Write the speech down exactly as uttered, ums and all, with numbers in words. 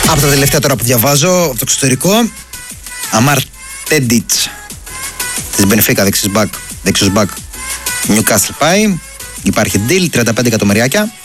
Από τα τελευταία τώρα που διαβάζω, από το εξωτερικό, Αμάρ Τέντιτς της Μπενφίκα, δεξιός μπακ, δεξιός μπακ, Newcastle πάει, υπάρχει deal, τριάντα πέντε εκατομμυριάκια.